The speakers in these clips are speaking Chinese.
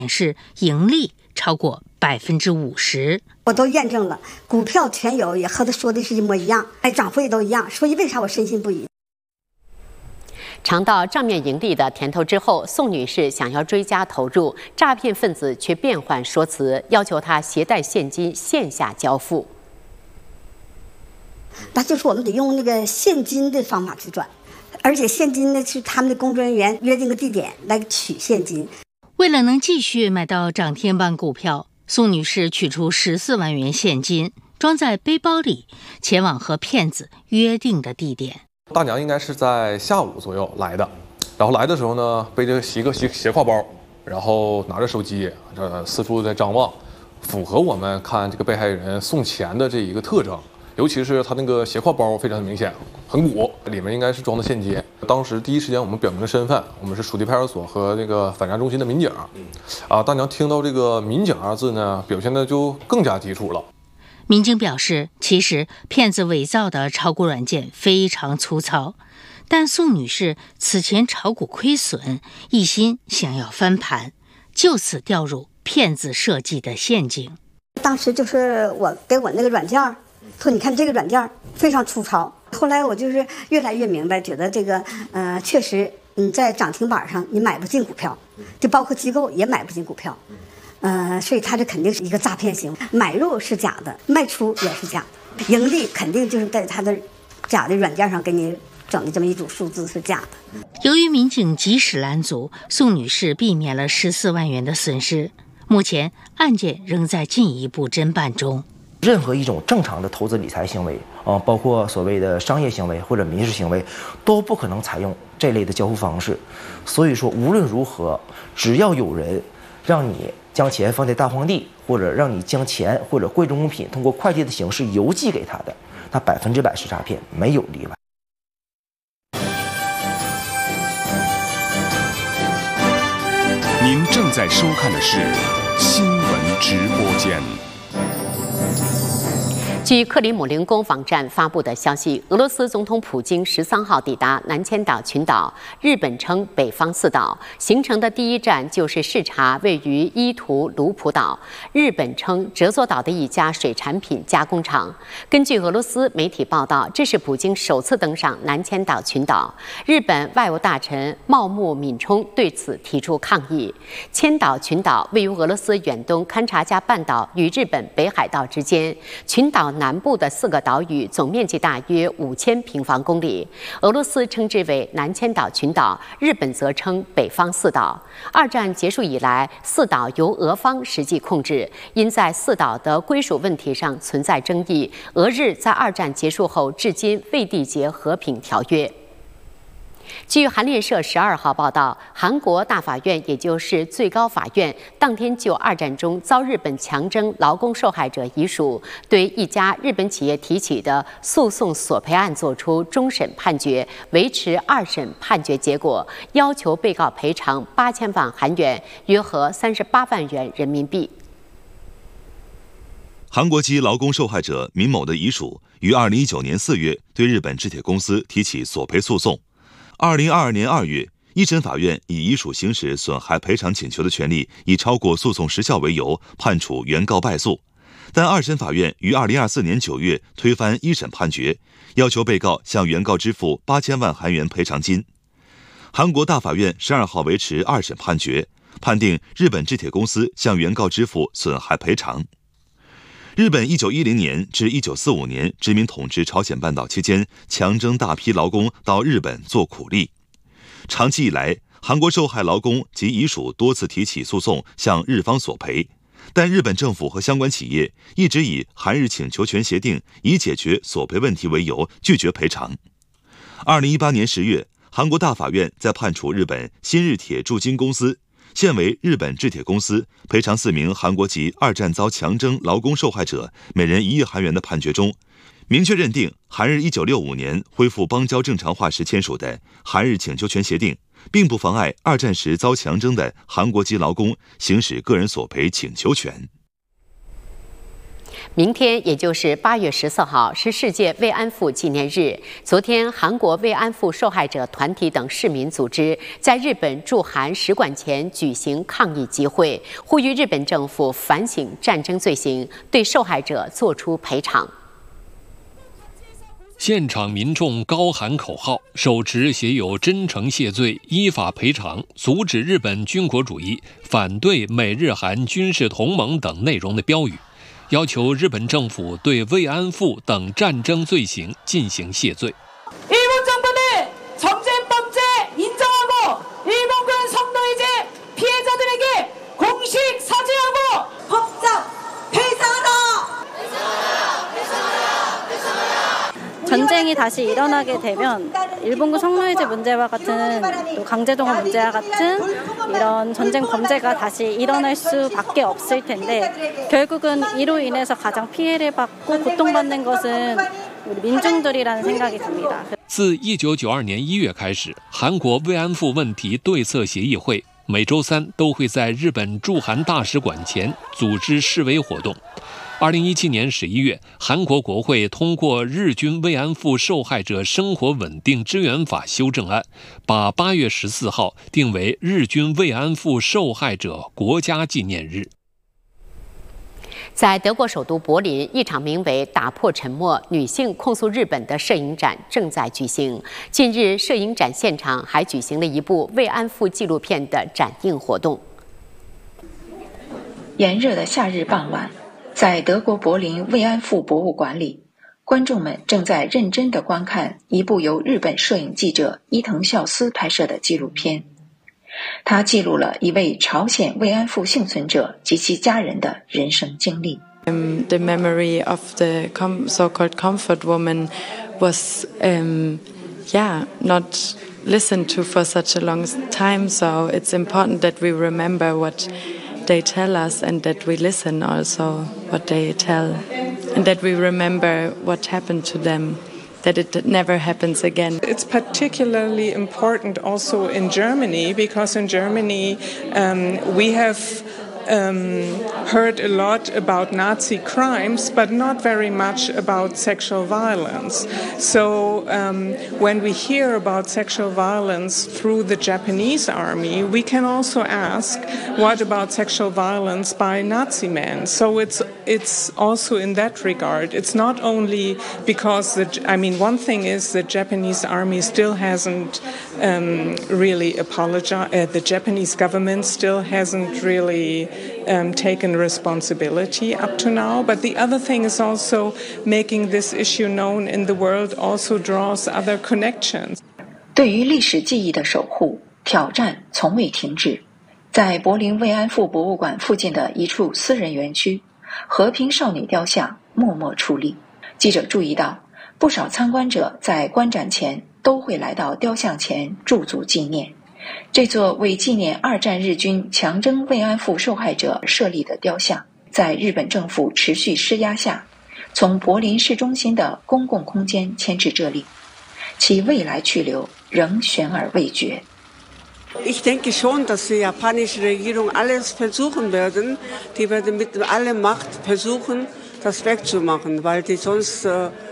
显示盈利超过50%。 我都验证了，股票全有，也和他说的是一模一样，涨幅也都一样，所以为啥我深信不疑？ 尝到账面盈利的甜头之后，宋女士想要追加投入，诈骗分子却变换说辞，要求她携带现金线下交付。 那就是我们得用那个现金的方法去转，而且现金呢是他们的工作人员约定个地点来取现金。 为了能继续买到涨停板股票，宋女士取出14万元现金，装在背包里，前往和骗子约定的地点。 大娘应该是在下午左右来的，然后来的时候呢，背着一个斜挎包，然后拿着手机，四处在张望，符合我们看这个被害人送钱的这一个特征。尤其是他那个斜挎包非常明显，很鼓，里面应该是装的现金。当时第一时间我们表明了身份，我们是属地派出所和那个反诈中心的民警。大娘听到这个民警二字呢，表现的就更加基础了。 民警表示，其实骗子伪造的炒股软件非常粗糙，但宋女士此前炒股亏损，一心想要翻盘，就此掉入骗子设计的陷阱。 当时就是我给我那个软件说，你看这个软件非常粗糙。后来我就是越来越明白，觉得这个确实你在涨停板上你买不进股票，就包括机构也买不进股票。所以它这肯定是一个诈骗行为，买入是假的，卖出也是假的，盈利肯定就是在它的假的软件上给你整的这么一组数字是假的。 由于民警及时拦阻，宋女士避免了14万元的损失。目前案件仍在进一步侦办中。 任何一种正常的投资理财行为包括所谓的商业行为或者民事行为，都不可能采用这类的交付方式。所以说，无论如何，只要有人让你将钱放在大荒地，或者让你将钱或者贵重物品通过快递的形式邮寄给他的，那100%是诈骗，没有例外。 您正在收看的是新闻直播间。 据克里姆林宫网站发布的消息，俄罗斯总统普京13号抵达南千岛群岛，日本称北方四岛。行程的第一站就是视察位于伊图卢普岛，日本称哲佐岛的一家水产品加工厂。根据俄罗斯媒体报道，这是普京首次登上南千岛群岛。日本外务大臣茂木敏充对此提出抗议。千岛群岛位于俄罗斯远东勘察加半岛与日本北海道之间，群岛南部的4个岛屿总面积大约5000平方公里。俄罗斯称之为南千岛群岛，日本则称北方四岛。二战结束以来，四岛由俄方实际控制，因在四岛的归属问题上存在争议，俄日在二战结束后至今未缔结和平条约。据韩联社12号报道，韩国大法院，也就是最高法院，当天就二战中遭日本强征劳工受害者遗属对一家日本企业提起的诉讼索赔案作出终审判决，维持二审判决结果，要求被告赔偿8000万韩元，约合38万元人民币。 韩国籍劳工受害者民某的遗属于2019年4月对日本制铁公司提起索赔诉讼。2022年2月，一审法院以遗属行使损害赔偿请求的权利已超过诉讼时效为由，判处原告败诉。但二审法院于2024年9月推翻一审判决，要求被告向原告支付8000万韩元赔偿金。韩国大法院12号维持二审判决，判定日本制铁公司向原告支付损害赔偿。日本1910年至1945年殖民统治朝鲜半岛期间，强征大批劳工到日本做苦力。长期以来，韩国受害劳工及遗属多次提起诉讼向日方索赔，但日本政府和相关企业一直以韩日请求权协定以解决索赔问题为由，拒绝赔偿。2018年10月，韩国大法院在判处日本新日铁铸金公司现为日本制铁公司赔偿4名韩国籍二战遭强征劳工受害者每人1亿韩元的判决中，明确认定韩日1965年恢复邦交正常化时签署的韩日请求权协定，并不妨碍二战时遭强征的韩国籍劳工行使个人索赔请求权。 明天，也就是8月14号，是世界慰安妇纪念日。昨天，韩国慰安妇受害者团体等市民组织在日本驻韩使馆前举行抗议集会，呼吁日本政府反省战争罪行，对受害者作出赔偿。 现场民众高喊口号，手持写有“真诚谢罪、依法赔偿、阻止日本军国主义、反对美日韩军事同盟”等内容的标语，要求日本政府对慰安妇等战争罪行进行谢罪。 전쟁이 다시 일어나게 되면 일본군 성노예제 문제와 같은 또 강제동원 문제와 같은 이런 전쟁 범죄가 다시 일어날 수밖에 없을 텐데 결국은 이로 인해서 가장 피해를 받고 고통받는 것은 우리 민중들이라는 생각이 듭니다. 自1992年1月开始，韩国慰安妇问题对策协议会每周3都会在日本驻韩大使馆前组织示威活动。2017年11月，韩国国会通过《日军慰安妇受害者生活稳定支援法》修正案，把8月14号定为日军慰安妇受害者国家纪念日。 在德国首都柏林，一场名为“打破沉默，女性控诉日本”的摄影展正在举行。近日，摄影展现场还举行了一部慰安妇纪录片的展映活动。 炎热的夏日傍晚，在德国柏林慰安妇博物馆里，观众们正在认真地观看一部由日本摄影记者伊藤孝司拍摄的纪录片。他记录了一位朝鲜慰安妇幸存者及其家人的人生经历。 The memory of the so-called comfort woman was, not listened to for such a long time, so it's important that we remember what they tell us and that we listen also what they tell and that we remember what happened to them, that it never happens again. It's particularly important also in Germany because in Germany we have heard a lot about Nazi crimes, but not very much about sexual violence. So when we hear about sexual violence through the Japanese army, we can also ask, what about sexual violence by Nazi men? So it's also in that regard. It's not only because one thing is the Japanese army still hasn't really apologized. The Japanese government still hasn't really taken responsibility up to now. But the other thing is also making this issue known in the world also draws other connections. 对于历史记忆的守护，挑战从未停止。在柏林慰安妇博物馆附近的一处私人园区，和平少女雕像默默矗立。记者注意到，不少参观者在观展前都会来到雕像前驻足纪念。这座为纪念2战日军强征慰安妇受害者设立的雕像，在日本政府持续施压下，从柏林市中心的公共空间迁至这里，其未来去留仍悬而未决。 Ich denke schon, dass die japanische Regierung alles versuchen werden. Die werden mit aller Macht versuchen, das wegzumachen, weil die sonst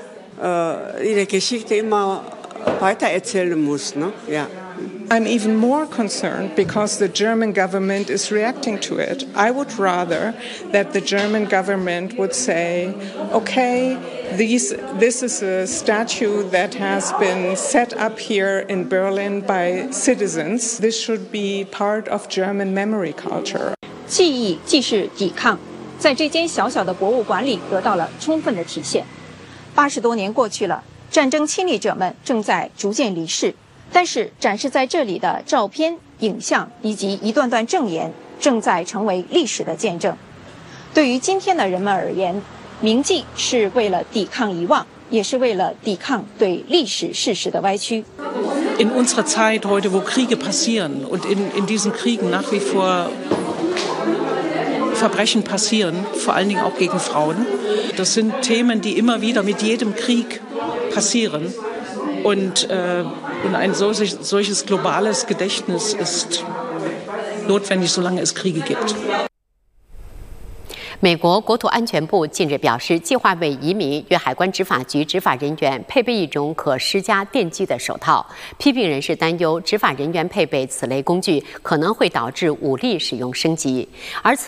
ihre Geschichte immer weitererzählen muss. Ne? Ja. I'm even more concerned because the German government is reacting to it. I would rather that the German government would say, okay, this is a statue that has been set up here in Berlin by citizens. This should be part of German memory culture. 记忆既是抵抗，在这间小小的博物馆里得到了充分的体现。80多年过去了，战争亲历者们正在逐渐离世。但是展示在这里的照片、影像以及一段段证言，正在成为历史的见证。对于今天的人们而言，铭记是为了抵抗遗忘，也是为了抵抗对历史事实的歪曲。 In unserer Zeit heute, wo Kriege passieren und in diesen Kriegen nach wie vor Verbrechen passieren, vor allen Dingen auch gegen Frauen, das sind Themen, die immer wieder mit jedem Krieg passieren. Und ein solches globales Gedächtnis ist notwendig, solange es Kriege gibt. 美国国土安全部近日表示，计划为移民与海关执法局执法人员配备一种可施加电击的手套。批评人士担忧，执法人员配备此类工具可能会导致武力使用升级。而此